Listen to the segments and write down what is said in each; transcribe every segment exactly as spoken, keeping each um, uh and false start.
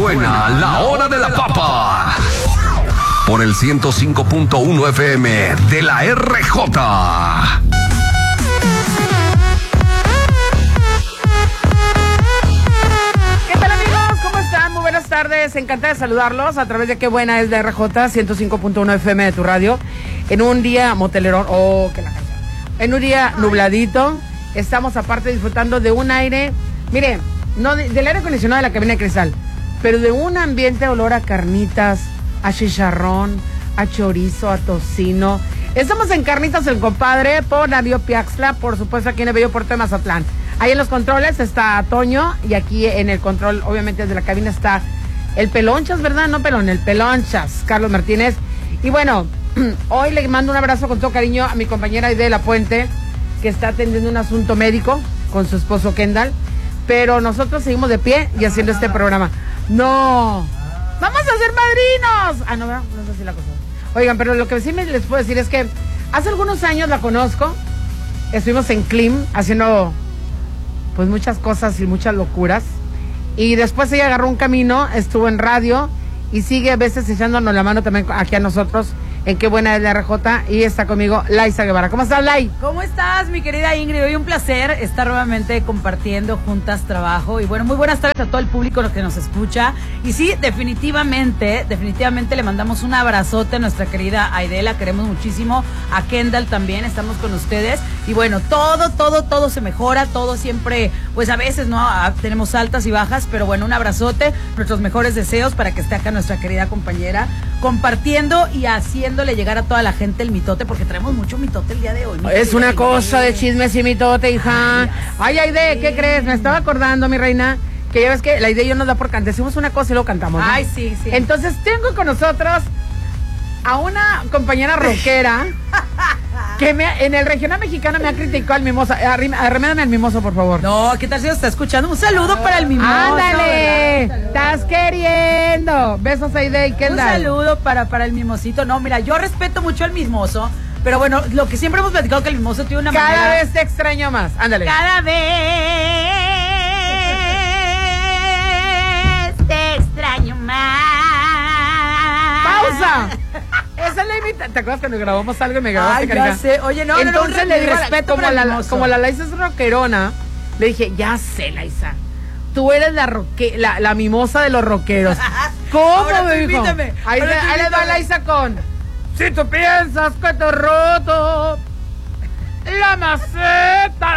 Suena la hora de la papa. Por el ciento cinco punto uno F M de la R J. ¿Qué tal, amigos? ¿Cómo están? Muy buenas tardes. Encantada de saludarlos a través de Qué Buena es de R J ciento cinco punto uno F M de tu radio. En un día motelerón. Oh, que la canción. En un día nubladito. Estamos aparte disfrutando de un aire. Mire, no de, del aire acondicionado de la cabina de cristal, pero de un ambiente de olor a carnitas, a chicharrón, a chorizo, a tocino. Estamos en Carnitas El Compadre por Darío Piaxtla, por supuesto aquí en el bello puerto de Mazatlán. Ahí en los controles está Toño y aquí en el control, obviamente desde la cabina, está el Pelonchas, ¿verdad? No Pelón, el Pelonchas, Carlos Martínez. Y bueno, hoy le mando un abrazo con todo cariño a mi compañera Aide de la Puente, que está atendiendo un asunto médico con su esposo Kendall, pero nosotros seguimos de pie y haciendo este programa. ¡No! ¡Vamos a ser padrinos! Ah, no, no, no es así la cosa. Oigan, pero lo que sí me les puedo decir es que hace algunos años la conozco, estuvimos en Clim haciendo pues muchas cosas y muchas locuras, y después ella agarró un camino, estuvo en radio y sigue a veces echándonos la mano también aquí a nosotros en Qué Buena es la R J, y está conmigo Laisa Guevara. ¿Cómo estás, Lai? ¿Cómo estás, mi querida Ingrid? Hoy un placer estar nuevamente compartiendo juntas trabajo. Y bueno, muy buenas tardes a todo el público que nos escucha. Y sí, definitivamente, definitivamente le mandamos un abrazote a nuestra querida Aide, la queremos muchísimo. A Kendall también, estamos con ustedes. Y bueno, todo, todo, todo se mejora, todo siempre, pues a veces, ¿no? A, tenemos altas y bajas, pero bueno, un abrazote, nuestros mejores deseos para que esté acá nuestra querida compañera, compartiendo y haciéndole llegar a toda la gente el mitote, porque traemos mucho mitote el día de hoy. Es una cosa de chismes y mitote, hija. Ay, ay, Aide, ¿qué crees? Me estaba acordando, mi reina, que ya ves que la Aide y yo nos da por cantar. Decimos una cosa y luego cantamos, ¿no? Ay, sí, sí. Entonces tengo con nosotros a una compañera rockera que me, en el regional mexicano me ha criticado al mimoso. Arremédame al mimoso, por favor. No, ¿qué tal si nos está escuchando? Un saludo ah, para el mimoso. ¡Ándale! ¡Estás queriendo! Besos a Aide y Kendall. Un saludo para, para el mimosito. No, mira, yo respeto mucho al mimoso, pero bueno, lo que siempre hemos platicado que el mimoso tiene una Cada manera... vez te extraño más. Ándale. Cada vez te extraño más. ¡Pausa! Esa es la imitación. ¿Te acuerdas cuando grabamos algo y me grabaste? Ay, ya sé. Oye, no, entonces no, no, le digo, respeto como la, como la Laisa es rockerona, le dije, ya sé, Laisa, tú eres la roque, la, la mimosa de los rockeros. ¿Cómo, me dijo? Ahí, le, ahí le va Laisa con, si tú piensas que te he roto la maceta.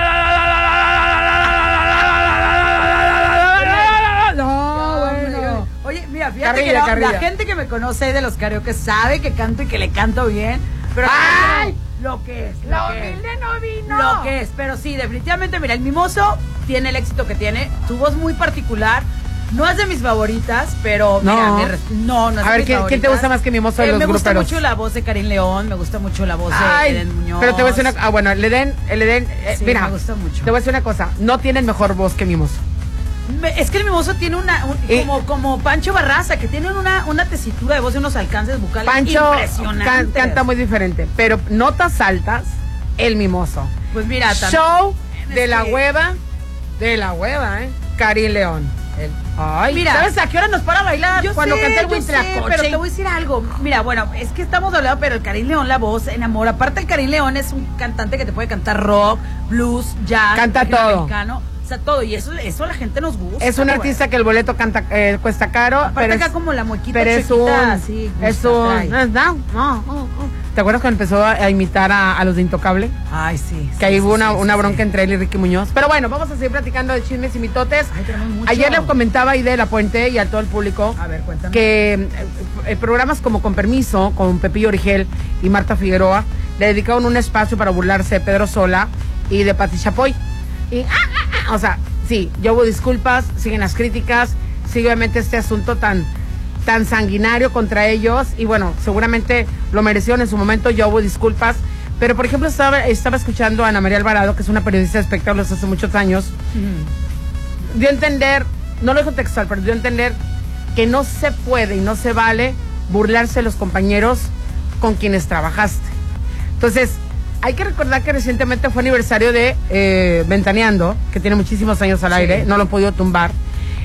No, bueno. Oye, mira, fíjate carrilla, que la, carrilla. la gente que me conoce de los karaoke sabe que canto y que le canto bien, pero ¡ay! Lo que es, lo La que humilde es. no vino. Lo que es, pero sí, definitivamente, mira, el mimoso tiene el éxito que tiene, su voz muy particular. No es de mis favoritas, pero no, mira, me res... no, no es a de ver, mis ¿quién, favoritas. ¿quién te gusta más que Mimoso de eh, los me gruperos? Me gusta mucho la voz de Karin León, me gusta mucho la voz Ay, de Eden Muñoz. Pero te voy a decir una... Ah, bueno, el Eden, el Eden, eh, sí, mira, me gusta mucho. Te voy a decir una cosa, no tienen mejor voz que Mimoso. Me, es que el Mimoso tiene una, un, y, como, como Pancho Barraza, que tiene una, una tesitura de voz y unos alcances vocales Pancho impresionantes. Can, canta muy diferente, pero notas altas, el Mimoso. Pues mira, show de la hueva, de la hueva, ¿eh? Karin León. El, ay, mira, ¿sabes a qué hora nos para a bailar? Yo Cuando sé, canta el yo sé, pero te voy a decir algo. Mira, bueno, es que estamos hablando, pero el Karin León, la voz enamora. Aparte, el Karin León es un cantante que te puede cantar rock, blues, jazz, canta todo. Mexicano, o sea, todo. Y eso, eso a la gente nos gusta. Es un güey. Artista que el boleto canta eh, cuesta caro. Aparte pero acá es, como la muequita pero chiquita, es un, sí, es un, no, no, no, no. ¿Te acuerdas cuando empezó a, a imitar a, a los de Intocable? Ay, sí. Que sí, ahí hubo sí, una, sí, una sí, bronca sí. entre él y Ricky Muñoz. Pero bueno, vamos a seguir platicando de chismes y mitotes. Ay, tenemos mucho. Ayer le comentaba a Aide de la Puente y a todo el público a ver, cuéntame. que eh, programas como Con Permiso, con Pepillo Origel y Marta Figueroa, le dedicaron un espacio para burlarse de Pedro Sola y de Pati Chapoy. Y, ah, ah, ah, o sea, sí, yo hubo disculpas, siguen las críticas, sigue obviamente este asunto tan... tan sanguinario contra ellos, y bueno, seguramente lo merecieron en su momento, yo hubo disculpas, pero por ejemplo estaba, estaba escuchando a Ana María Alvarado, que es una periodista de espectáculos hace muchos años, uh-huh. dio a entender, no lo dijo textual, pero dio a entender que no se puede y no se vale burlarse de los compañeros con quienes trabajaste. Entonces, hay que recordar que recientemente fue aniversario de eh, Ventaneando, que tiene muchísimos años al aire, sí. No lo han podido tumbar.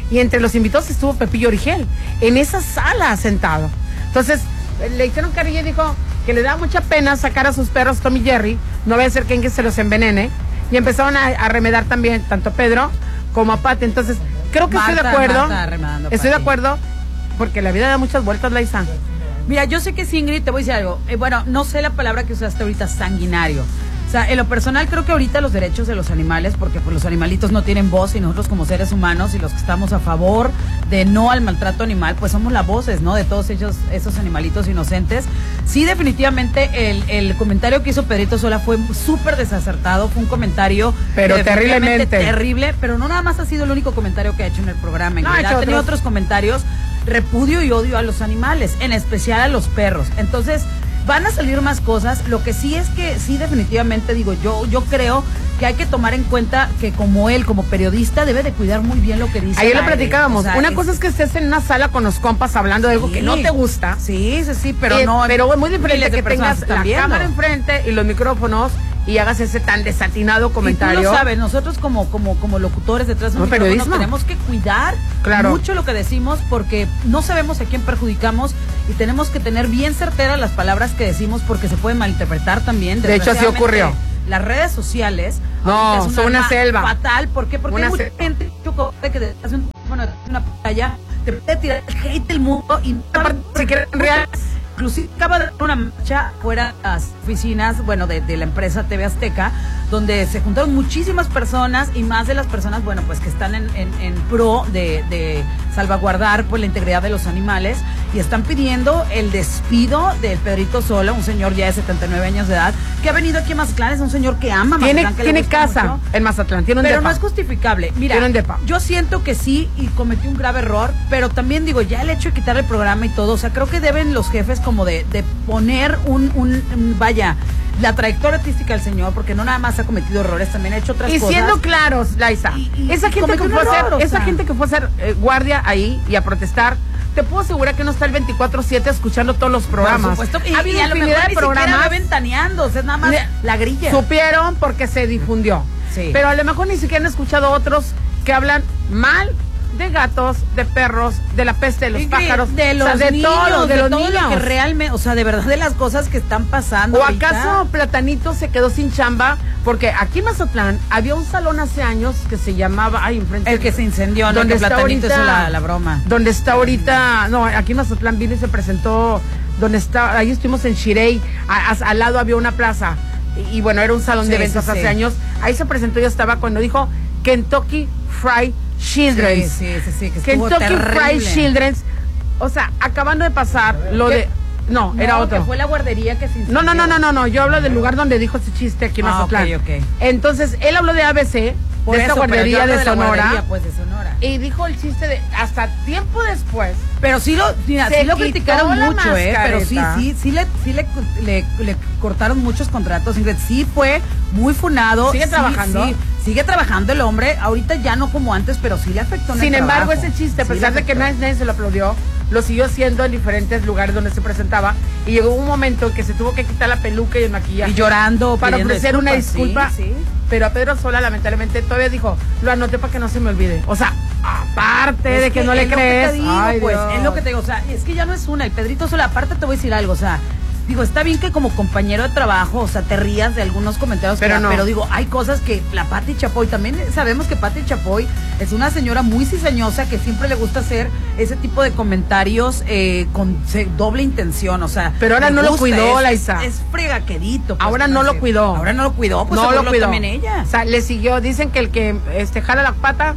y entre los invitados estuvo Pepillo Origel, en esa sala sentado. Entonces, le hicieron carilla y dijo que le daba mucha pena sacar a sus perros Tom y Jerry, no vaya a ser que se los envenene, y empezaron a, a remedar también tanto a Pedro como a Pati. Entonces, creo que Marta, estoy de acuerdo, Marta estoy de acuerdo, porque la vida da muchas vueltas, Laisa. Mira, yo sé que sí, Ingrid, te voy a decir algo. Eh, bueno, no sé la palabra que usaste ahorita, sanguinario. O sea, en lo personal creo que ahorita los derechos de los animales, porque pues los animalitos no tienen voz y nosotros como seres humanos y los que estamos a favor de no al maltrato animal, pues somos las voces, ¿no? De todos ellos, esos animalitos inocentes. Sí, definitivamente el, el comentario que hizo Pedrito Sola fue súper desacertado, fue un comentario pero eh, terriblemente terrible, pero no nada más ha sido el único comentario que ha hecho en el programa. En no, realidad ha ha tenido otros. otros comentarios, repudio y odio a los animales, en especial a los perros. Entonces, van a salir más cosas. Lo que sí es que, sí, definitivamente, digo, yo yo creo que hay que tomar en cuenta que como él, como periodista, debe de cuidar muy bien lo que dice. Ayer lo platicábamos. O sea, una es... cosa es que estés en una sala con los compas hablando de algo sí. que no te gusta. Sí, sí, sí, pero eh, no. Pero es muy diferente que tengas la viendo. cámara enfrente y los micrófonos y hagas ese tan desatinado comentario. Y tú lo sabes, nosotros como como como locutores detrás de un no, micrófono periodismo. tenemos que cuidar claro. mucho lo que decimos porque no sabemos a quién perjudicamos y tenemos que tener bien certeras las palabras que decimos porque se pueden malinterpretar también. De hecho, así ocurrió. Las redes sociales no, es son una selva. Fatal, ¿por qué? Porque una hay mucha selva. gente que detrás de un teléfono, de una pantalla, te puede tirar el hate del mundo y si quieren real. Inclusive acaba de haber una marcha fuera de las oficinas, bueno, de, de la empresa T V Azteca, donde se juntaron muchísimas personas y más de las personas, bueno, pues que están en, en, en pro de, de salvaguardar pues la integridad de los animales y están pidiendo el despido del Pedrito Sola, un señor ya de setenta y nueve años de edad, que ha venido aquí a Mazatlán, es un señor que ama tiene, Mazatlán, que tiene le gusta casa mucho, en Mazatlán, tiene un pero depa. no es justificable. Mira, tiene un depa. Yo siento que sí y cometí un grave error, pero también digo, ya el hecho de quitar el programa y todo, o sea, creo que deben los jefes como de, de poner un, un, un, vaya, la trayectoria artística del señor, porque no nada más ha cometido errores, también ha hecho otras y cosas. Y siendo claros, Laisa, y, y, esa, gente que, fue error, hacer, esa gente que fue a hacer eh, guardia ahí y a protestar, te puedo asegurar que no está el veinticuatro siete escuchando todos los programas. Por supuesto, y, ha habido y a lo infinidad mejor de programas. Va ventaneando, o sea, es nada más ne, la grilla. Supieron porque se difundió. Sí. Pero a lo mejor ni siquiera han escuchado otros que hablan mal de gatos, de perros, de la peste de los Ingrid, pájaros, de los o sea, de niños, todo, de, de los todo niños. lo que realmente, o sea, de verdad de las cosas que están pasando. ¿O ahorita? acaso Platanito se quedó sin chamba? Porque aquí en Mazatlán había un salón hace años que se llamaba, ay, enfrente. El que se incendió, ¿no? Donde que está Platanito ahorita, hizo la, la broma. Donde está ahorita, no, aquí en Mazatlán vino y se presentó, donde está, ahí estuvimos en Shirey, a, a, al lado había una plaza. Y, y bueno, era un salón sí, de eventos sí, hace sí. años. Ahí se presentó, yo estaba cuando dijo Kentucky Fried Children. Sí, sí, sí, sí, que Kentucky terrible. Fried Children. O sea, acabando de pasar lo ¿Qué? de... No, No, era otro. que fue la guardería que se incendió. No, no, no, no, no, no, yo hablo del lugar donde dijo ese chiste aquí en ah, Mazatlán. ok, ok. Entonces, él habló de A B C, Por de eso, esta guardería pero yo hablo de de la Sonora. guardería, pues, de Sonora. Y dijo el chiste de hasta tiempo después. Pero sí lo, mira, Se sí lo quitó criticaron la mucho, eh, pero sí, mascareta. sí, sí le, sí le, le, le cortaron muchos contratos, Ingrid. Sí fue muy funado. ¿Sigue sí, trabajando? Sí, sigue trabajando el hombre. Ahorita ya no como antes, pero sí le afectó en Sin el embargo, trabajo. ese chiste, a Sí pesar le de que afectó. nadie, nadie se lo aplaudió, lo siguió haciendo en diferentes lugares donde se presentaba. Y llegó un momento en que se tuvo que quitar la peluca y el maquillaje. Y llorando, para pidiendo ofrecer una disculpa. Sí, sí. Pero a Pedro Sola, lamentablemente, todavía dijo, lo anoté para que no se me olvide. O sea, aparte Es de que, no le es crees. Lo que te digo, Ay, pues, Dios. es lo que te digo, o sea, es que ya no es una, el Pedrito Sola, aparte te voy a decir algo, o sea, digo, está bien que como compañero de trabajo, o sea, te rías de algunos comentarios, pero, que, no. pero digo, hay cosas que la Pati Chapoy, también sabemos que Pati Chapoy es una señora muy cizañosa que siempre le gusta hacer ese tipo de comentarios eh, con se, doble intención, o sea. Pero ahora me no lo gusta, cuidó, es, Laisa. Es, es fregaquerito. Pues, Ahora no decir. lo cuidó. Ahora no lo cuidó, pues no se lo burló cuidó. también ella. O sea, le siguió. Dicen que el que este jala la pata.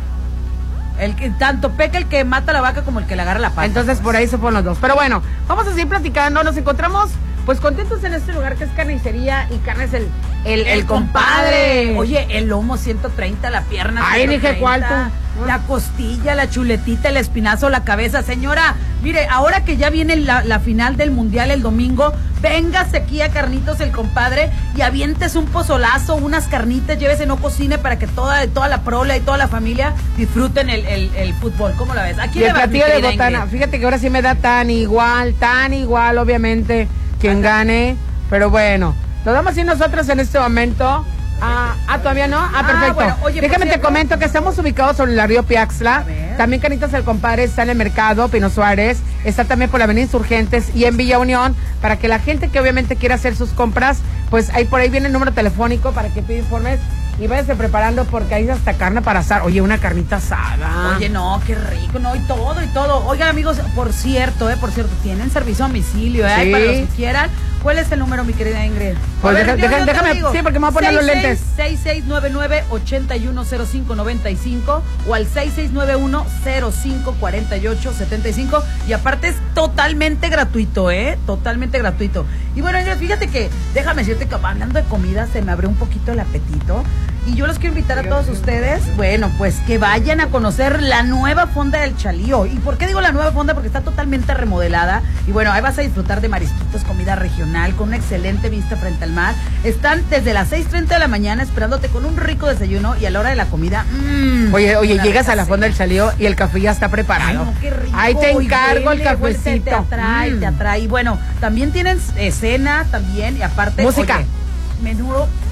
El que tanto peca el que mata la vaca como el que le agarra la pata. Entonces por ahí se ponen los dos. Pero bueno, vamos a seguir platicando. Nos encontramos pues contentos en este lugar que es carnicería y carnes el, el, el, El compadre. compadre. Oye, el lomo ciento treinta, la pierna Ay, ciento treinta, dije, ¿cuál tú? la costilla, la chuletita, el espinazo, la cabeza. Señora, mire, ahora que ya viene la, la final del mundial el domingo, véngase aquí a Carnitos el Compadre y avientes un pozolazo, unas carnitas, llévese, no cocine para que toda, toda la prola y toda la familia disfruten el, el, el fútbol. ¿Cómo la ves? Aquí Y el platillo de botana. Fíjate que ahora sí me da tan igual, tan igual, obviamente, quien gane. Pero bueno, lo damos así nosotros en este momento. Ah, ah, todavía no. Ah, perfecto. bueno, oye, Déjame cierto, te comento que estamos ubicados sobre la Río Piaxtla. También Canitas el Compadre está en el mercado, Pino Suárez. Está también por la Avenida Insurgentes y en Villa Unión. Para que la gente que obviamente quiera hacer sus compras, pues ahí por ahí viene el número telefónico para que pida informes. Y váyanse preparando porque hay hasta carne para asar. Oye, una carnita asada. Oye, no, qué rico, no, y todo, y todo. Oigan, amigos, por cierto, eh, por cierto, tienen servicio a domicilio, eh, Sí. para los que quieran. ¿Cuál es el número, mi querida Ingrid? Pues A ver, deja- yo- deja- yo te déjame- digo. sí, porque me voy a poner los lentes. seis seis nueve nueve, ocho uno cero cinco nueve cinco o al seis seis nueve uno, cero cinco cuatro ocho siete cinco. Y aparte es totalmente gratuito, ¿eh? Totalmente gratuito. Y bueno, Ingrid, fíjate que, déjame decirte que hablando de comida, se me abrió un poquito el apetito. Y yo los quiero invitar a todos ustedes, bueno, pues que vayan a conocer la nueva fonda del Chalío. ¿Y por qué digo la nueva fonda? Porque está totalmente remodelada. Y bueno, ahí vas a disfrutar de marisquitos, comida regional, con una excelente vista frente al mar. Están desde las seis treinta de la mañana esperándote con un rico desayuno y a la hora de la comida, mmm. Oye, oye, llegas a la fonda del Chalío y el café ya está preparado. Ay, no, qué rico. Ahí te y encargo huele, el huele, cafecito. Te, te atrae, Mm. te atrae. Y bueno, también tienen escena también y aparte. Música. Oye, menudo